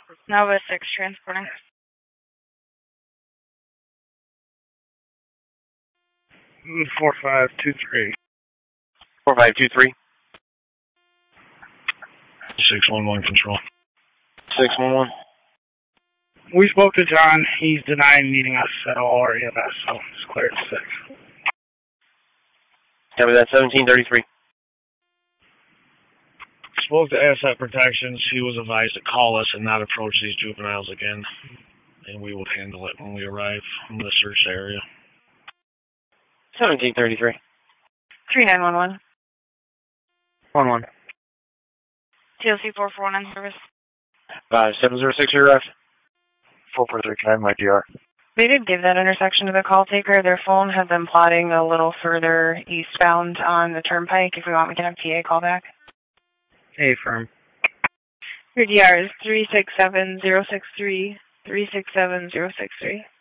Nova 6 transporting. 4523. 4523. 611 control. 611. We spoke to John. He's denying meeting us at all or EMS, so it's clear at 6. Copy that, 1733. Spoke to Asset Protections. He was advised to call us and not approach these juveniles again, and we will handle it when we arrive in the search area. 1733. 3911. 11. TLC 441 service. 706 arrived. 4439, my DR. They did give that intersection to the call taker. Their phone had them plotting a little further eastbound on the turnpike. If we want, we can have TA call back. Hey, firm. Your DR is 367063, 367063.